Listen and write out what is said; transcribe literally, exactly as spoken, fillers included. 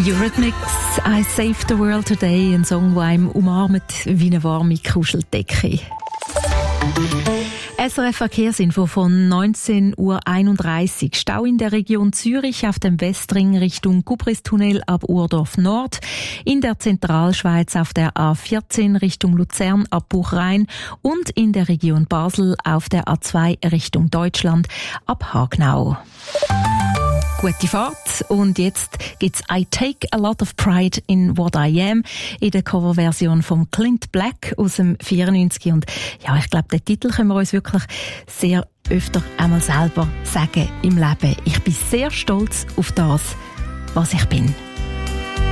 Eurythmics, I Saved the World Today, ein Song, der einem umarmt wie eine warme Kuscheldecke. S R F Verkehrsinfo von neunzehn Uhr einunddreißig. Stau in der Region Zürich auf dem Westring Richtung Gubristunnel ab Urdorf Nord. In der Zentralschweiz auf der A vierzehn Richtung Luzern ab Buchrhein. Und in der Region Basel auf der A zwei Richtung Deutschland ab Hagnau. Gute Fahrt. Und jetzt gibt's I Take a Lot of Pride in What I Am in der Coverversion von Clint Black aus dem vierundneunzig. Und ja, ich glaube, den Titel können wir uns wirklich sehr öfter einmal selber sagen im Leben. Ich bin sehr stolz auf das, was ich bin.